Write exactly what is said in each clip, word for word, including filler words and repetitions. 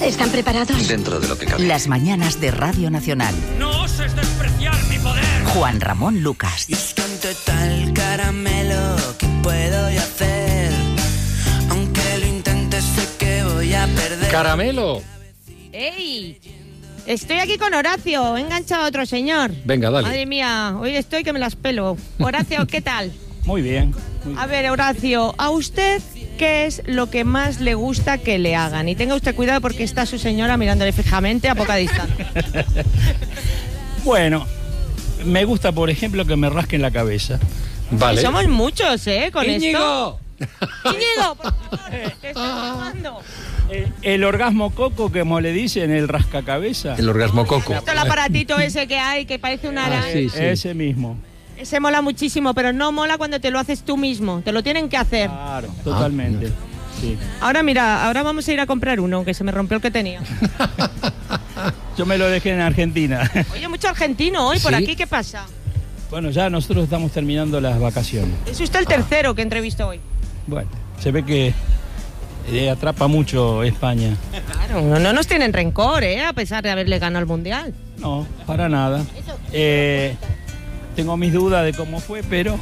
¿Están preparados? Dentro de lo que cabe. Las mañanas de Radio Nacional. No oses despreciar mi poder. Juan Ramón Lucas. Y es con total caramelo que puedo yo hacer. Aunque lo intente sé que voy a perder. ¡Caramelo! ¡Ey! Estoy aquí con Horacio, he enganchado a otro señor. Venga, dale. Madre mía, hoy estoy que me las pelo. Horacio, ¿qué tal? Muy bien. Muy A ver, Horacio, ¿a usted qué es lo que más le gusta que le hagan? Y tenga usted cuidado porque está su señora mirándole fijamente a poca distancia. Bueno, me gusta, por ejemplo, que me rasquen la cabeza. Vale. Y somos muchos, ¿eh? Con ¡Íñigo! esto. ¡Íñigo! Por favor, te estoy llamando. El, el orgasmo coco, como le dicen, el rascacabeza. El orgasmo coco. Esto el aparatito ese que hay, que parece una araña. Ah, sí, sí. Ese mismo. Ese mola muchísimo, pero no mola cuando te lo haces tú mismo. Te lo tienen que hacer. Claro, totalmente. Ah, sí. Ahora mira, ahora vamos a ir a comprar uno, que se me rompió el que tenía. Yo me lo dejé en Argentina. Oye, mucho argentino hoy por ¿Sí? aquí, ¿qué pasa? Bueno, ya nosotros estamos terminando las vacaciones. Es usted el tercero que entrevisto hoy. Bueno, se ve que eh, atrapa mucho España. Claro, no, no nos tienen rencor, ¿eh? A pesar de haberle ganado el Mundial. No, para nada. Eh, tengo mis dudas de cómo fue, pero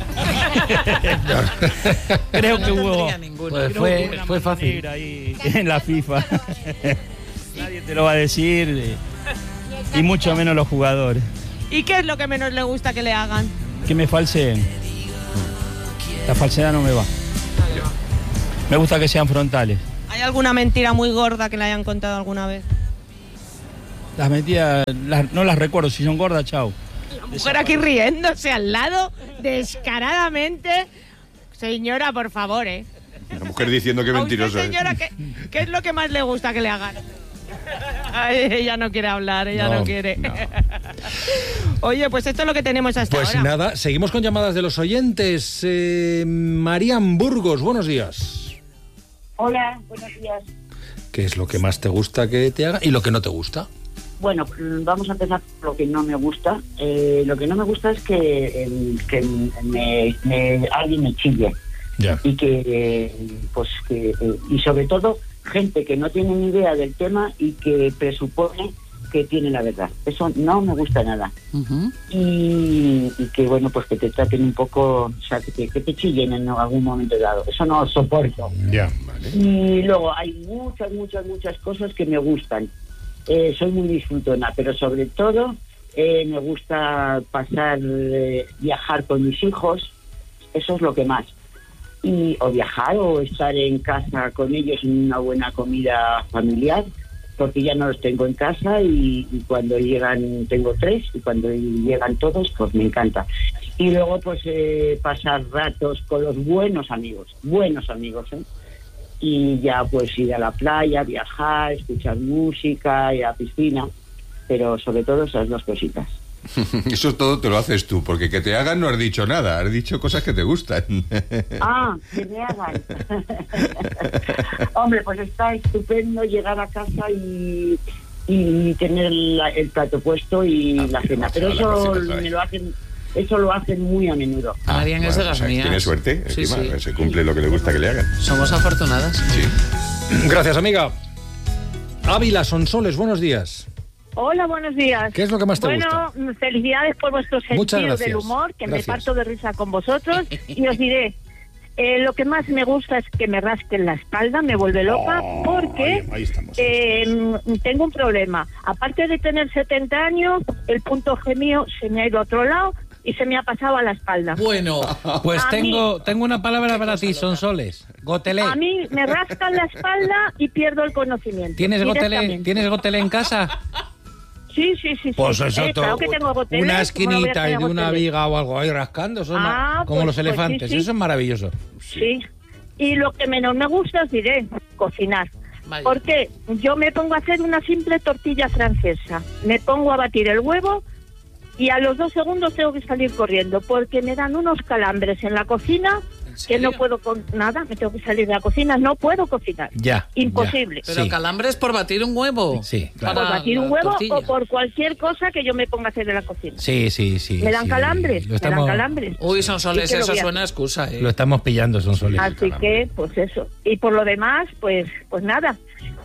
creo que hubo, Pues creo fue, que hubo una fue mano fácil. negra ahí en la FIFA. Nadie te lo va a decir, eh, y mucho menos los jugadores. ¿Y qué es lo que menos le gusta que le hagan? Que me falseen. La falsedad no me va. Me gusta que sean frontales. ¿Hay alguna mentira muy gorda que le hayan contado alguna vez? Las mentiras las- no las recuerdo. Si son gordas, chao. La mujer aquí riéndose al lado, descaradamente. Señora, por favor, ¿eh? La mujer diciendo que A usted, mentiroso es. señora, ¿qué, ¿qué es lo que más le gusta que le hagan? Ay, ella no quiere hablar, ella no, No, quiere. no. Oye, pues esto es lo que tenemos hasta Pues ahora. nada, seguimos con llamadas de los oyentes. Eh, Marían Burgos, buenos días. Hola, buenos días. ¿Qué es lo que más te gusta que te haga y lo que no te gusta? Bueno, mm, vamos a empezar por lo que no me gusta. Eh, lo que no me gusta es que, eh, que me, me- alguien me chille Ya. y que, eh, pues que, eh, y sobre todo gente que no tiene ni idea del tema y que presupone que tiene la verdad. Eso no me gusta nada. Uh-huh. Y, y que bueno, pues que te traten un poco, o sea, que te, que te chillen en algún momento dado. Eso no lo soporto. Ya, vale. Y luego hay muchas, muchas, muchas cosas que me gustan. Eh, soy muy disfrutona, pero sobre todo eh, me gusta pasar, eh, viajar con mis hijos. Eso es lo que más. Y o viajar o estar en casa con ellos en una buena comida familiar, porque ya no los tengo en casa y, y cuando llegan, tengo tres, y cuando llegan todos, pues me encanta. Y luego pues eh, pasar ratos con los buenos amigos, buenos amigos, ¿eh? Y ya pues ir a la playa, viajar, escuchar música, ir a la piscina, pero sobre todo esas dos cositas. Eso todo te lo haces tú, porque que te hagan no has dicho nada, has dicho cosas que te gustan. Ah, que me hagan. Hombre, pues está estupendo llegar a casa y, y tener la- el plato puesto y Ah, la pero cena. no, Pero la eso cocina está me ahí. lo hacen, eso lo hacen muy a menudo. Ah, Marian es de las o sea, mías. Tiene suerte, Sí, encima, sí. se cumple lo que le gusta que le hagan. Somos afortunadas. Sí. Gracias, amiga. Ávila Sonsoles, buenos días. Hola, buenos días. ¿Qué es lo que más te bueno, gusta? felicidades por vuestro Muchas sentido gracias. del humor, que Gracias. me parto de risa con vosotros. Y os diré, eh, lo que más me gusta es que me rasquen la espalda, me vuelve loca, Oh, porque ahí- ahí estamos. eh, tengo un problema. Aparte de tener setenta años, el punto G mío se me ha ido a otro lado y se me ha pasado a la espalda. Bueno, Pues A tengo, tengo una palabra para ti, Sonsoles. Gotelé. A mí me rascan la espalda y pierdo el conocimiento. ¿Tienes gotelé, directamente. ¿Tienes gotelé en casa? Sí, sí, sí. Pues sí. eso, Eh, claro to- que tengo gotelé, una ¿cómo no voy a esquinita y tener de una gotelé? viga o algo ahí rascando, eso es ma- Ah, como pues- los pues elefantes, sí, sí. eso es maravilloso. Sí. Y lo que menos me gusta, os diré, cocinar. Vaya. Porque yo me pongo a hacer una simple tortilla francesa. Me pongo a batir el huevo y a los dos segundos tengo que salir corriendo porque me dan unos calambres en la cocina que no puedo con nada, me tengo que salir de la cocina, no puedo cocinar. Ya. Imposible. Pero Sí. calambres por batir un huevo. Sí, Por claro. Para batir un la huevo tortilla. o por cualquier cosa que yo me ponga a hacer en la cocina. Sí, sí, sí. me dan sí. calambres, Lo me estamos, dan calambres. Uy, Sonsoles, Sí que lo eso voy a suena a excusa, ¿eh? lo estamos pillando, Sonsoles. Así que, pues eso. Y por lo demás, pues pues nada.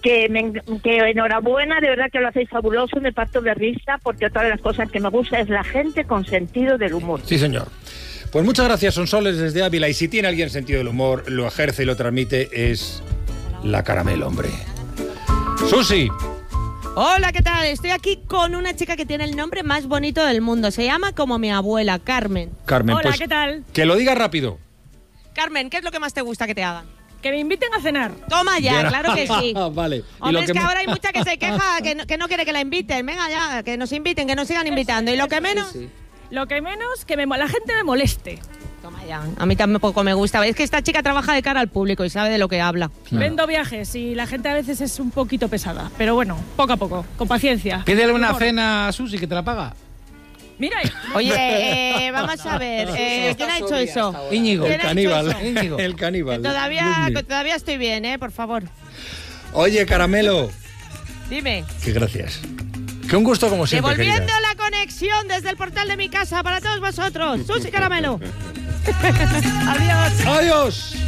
que, me, que enhorabuena, de verdad que lo hacéis fabuloso, me parto de risa, porque otra de las cosas que me gusta es la gente con sentido del humor. Sí, señor. Pues muchas gracias, Sonsoles, desde Ávila. Y si tiene alguien sentido del humor, lo ejerce y lo transmite, es la Caramelo, hombre. Susi. Hola, ¿qué tal? Estoy aquí con una chica que tiene el nombre más bonito del mundo. Se llama como mi abuela, Carmen. Carmen, Hola, pues, ¿qué tal? que lo diga rápido. Carmen, ¿qué es lo que más te gusta que te hagan? Que me inviten a cenar. Toma ya, Bien. claro que sí. Vale. Y Hombre, lo es que que me- ahora hay mucha que se queja que no, que no quiere que la inviten. Venga ya, que nos inviten, que nos sigan invitando. Y lo que menos... Lo que menos, que me, mo- la gente me moleste. Toma ya. A mí tampoco me gusta. Es que esta chica trabaja de cara al público y sabe de lo que habla. Vendo viajes y la gente a veces es un poquito pesada. Pero bueno, poco a poco, con paciencia. Pídele una Humor. cena a Susi que te la paga. Mira, Oye, eh, vamos a ver. Eh, ¿Quién ha hecho eso? Íñigo. ¿Quién El ha hecho caníbal. eso? Íñigo. El caníbal. Que todavía, Disney. que todavía estoy bien, ¿eh? Por favor. Oye, Caramelo. Dime. Que gracias. Que un gusto como siempre, Devolviendo querida. la conexión desde el portal de mi casa para todos vosotros. Susi Caramelo. Adiós. Adiós.